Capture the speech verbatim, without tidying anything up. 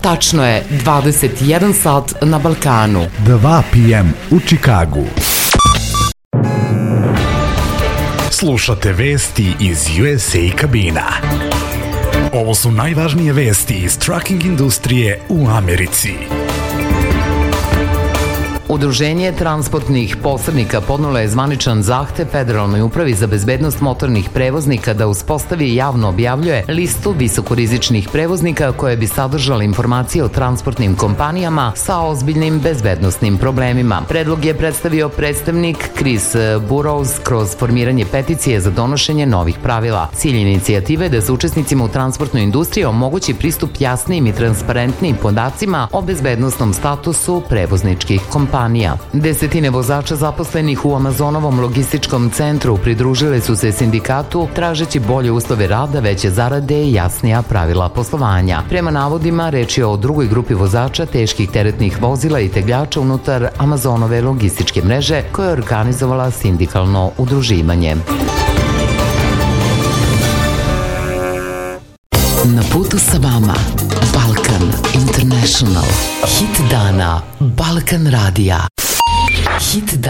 Tačno je dvadeset jedan sat na Balkanu. dva pe em u Čikagu. Slušate vesti iz U S A kabina. Ovo su najvažnije vesti iz trucking industrije u Americi. Udruženje transportnih posrednika podnelo je zvaničan zahtev Federalnoj upravi za bezbednost motornih prevoznika da uspostavi i javno objavljuje listu visokorizičnih prevoznika koje bi sadržale informacije o transportnim kompanijama sa ozbiljnim bezbednostnim problemima. Predlog je predstavio predstavnik Chris Burrows kroz formiranje peticije za donošenje novih pravila. Cilj inicijative je da se učesnicima u transportnoj industriji omogući pristup jasnijim i transparentnijim podacima o bezbednostnom statusu prevozničkih kompanija. Desetine vozača zaposlenih u Amazonovom logističkom centru pridružile su se sindikatu tražeći bolje uslove rada, veće zarade i jasnija pravila poslovanja. Prema navodima, reč je o drugoj grupi vozača teških teretnih vozila i tegljača unutar Amazonove logističke mreže koja je organizovala sindikalno udruživanje. Na putu sa vama Balkan International. Hit dana Balkan radija. Hit dana.